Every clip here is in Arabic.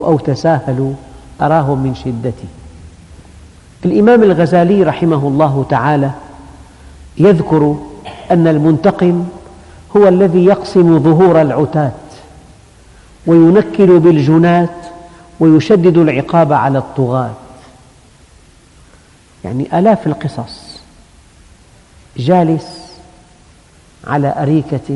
أو تساهلوا أراهم من شدته. الإمام الغزالي رحمه الله تعالى يذكر أن المنتقم هو الذي يقسم ظهور العتاة وينكل بالجناة ويشدد العقاب على الطغاة. يعني آلاف القصص، جالس على أريكة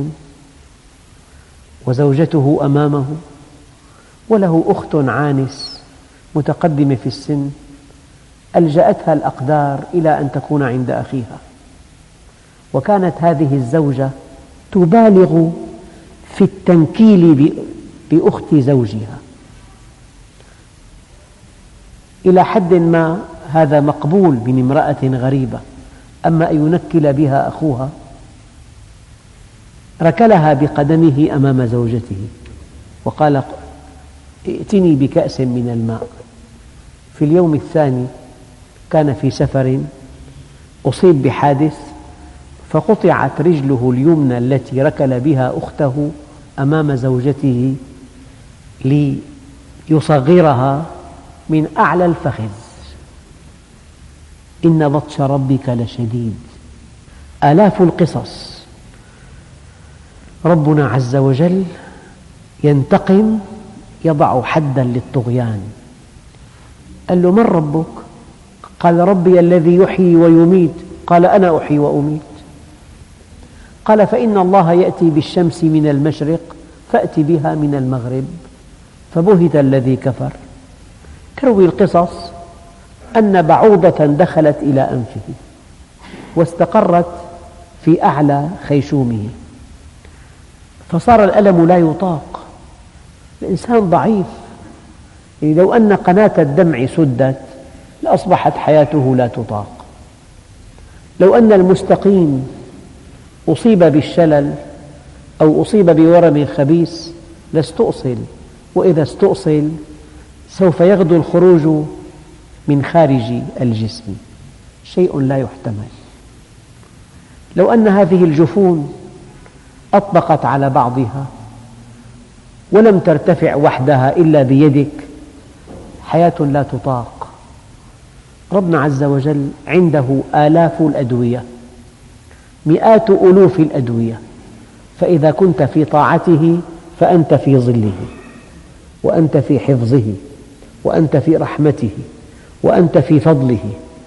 وزوجته أمامه وله أخت عانس متقدمة في السن ألجأتها الأقدار إلى أن تكون عند أخيها، وكانت هذه الزوجة تبالغ في التنكيل بأخت زوجها إلى حد ما هذا مقبول من امرأة غريبة، أما أن ينكل بها أخوها. ركلها بقدمه أمام زوجته وقال: ائتني بكأس من الماء. في اليوم الثاني كان في سفر، أصيب بحادث فقطعت رجله اليمنى التي ركل بها أخته أمام زوجته ليصغرها من أعلى الفخذ. إن بطش ربك لشديد. آلاف القصص. ربنا عز وجل ينتقم، يضع حداً للطغيان. قال له: من ربك؟ قال: ربي الذي يحيي ويميت. قال: أنا أحيي وأميت. قال: فإن الله يأتي بالشمس من المشرق فأت بها من المغرب. فبهت الذي كفر. تروي القصص أن بعوضة دخلت إلى أنفه واستقرت في أعلى خيشومه، فصار الألم لا يطاق. الإنسان ضعيف، لو أن قناة الدمع سدت لأصبحت حياته لا تطاق. لو أن المستقيم أصيب بالشلل أو أصيب بورم خبيث لاستؤصل، وإذا استؤصل سوف يغدو الخروج من خارج الجسم، شيء لا يحتمل. لو أن هذه الجفون أطبقت على بعضها ولم ترتفع وحدها إلا بيدك، حياة لا تطاق. ربنا عز وجل عنده آلاف الأدوية، مئات ألوف الأدوية، فإذا كنت في طاعته فأنت في ظله، وأنت في حفظه، وأنت في رحمته، وأنت في فضله.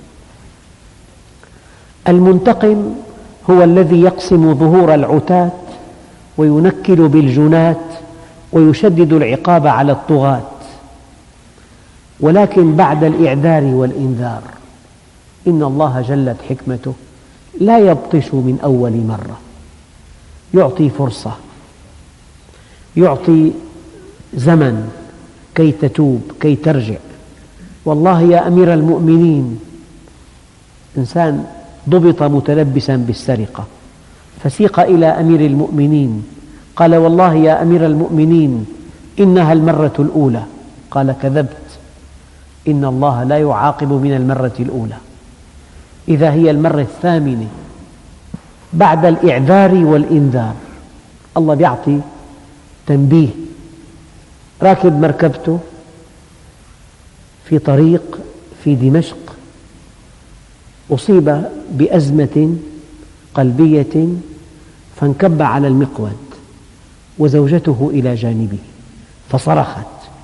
المنتقم هو الذي يقسم ظهور العتاة وينكل بالجناة ويشدد العقاب على الطغاة، ولكن بعد الإعذار والإنذار. إن الله جلت حكمته لا يبطش من أول مرة، يعطي فرصة، يعطي زمن كي تتوب، كي ترجع. والله يا أمير المؤمنين، إنسان ضبط متلبسا بالسرقة فسيق إلى أمير المؤمنين، قال: والله يا أمير المؤمنين إنها المرة الأولى. قال: كذبت، إن الله لا يعاقب من المرة الأولى، إذا هي المرة الثامنة. بعد الإعذار والإنذار الله يعطي تنبيه. راكب مركبته في طريق في دمشق، أصيب بأزمة قلبية فانكب على المقود وزوجته إلى جانبه فصرخت.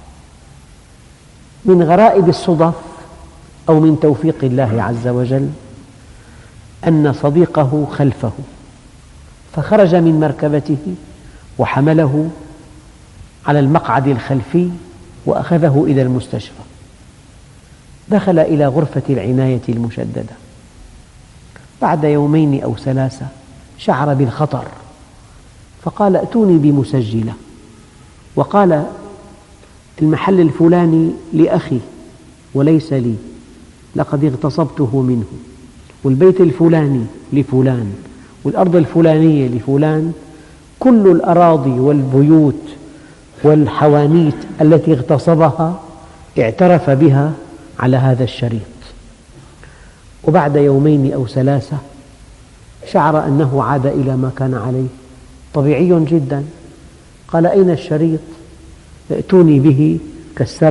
من غرائب الصدف أو من توفيق الله عز وجل أن صديقه خلفه، فخرج من مركبته وحمله على المقعد الخلفي وأخذه إلى المستشفى. دخل إلى غرفة العناية المشددة. بعد يومين أو ثلاثة شعر بالخطر فقال: ائتوني بمسجلة. وقال: المحل الفلاني لأخي وليس لي، لقد اغتصبته منه، والبيت الفلاني لفلان، والأرض الفلانية لفلان. كل الأراضي والبيوت والحوانيت التي اغتصبها اعترف بها على هذا الشريط. وبعد يومين أو ثلاثة شعر أنه عاد إلى ما كان عليه، طبيعي جدا. قال: أين الشريط؟ ائتوني به. كسره